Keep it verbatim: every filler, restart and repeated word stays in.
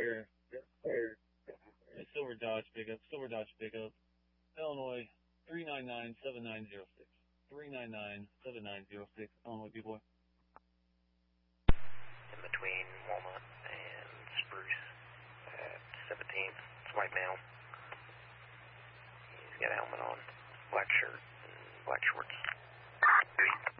Air, Air, Silver Dodge pickup, Silver Dodge pickup, Illinois, three nine nine seven nine zero six. three nine nine seven nine zero six, Illinois B-Boy. In between Walnut and Spruce at seventeenth. It's white male. He's got a helmet on, black shirt, and black shorts.